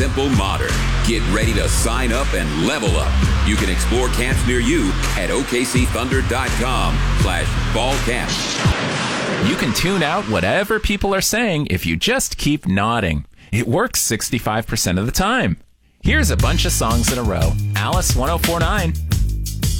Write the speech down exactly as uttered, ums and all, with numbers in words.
simple, modern. Get ready to sign up and level up. You can explore camps near you at okcthunder.com slash fall camp. You can tune out whatever people are saying if you just keep nodding. It works sixty-five percent of the time. Here's a bunch of songs in a row. Alice one oh four point nine.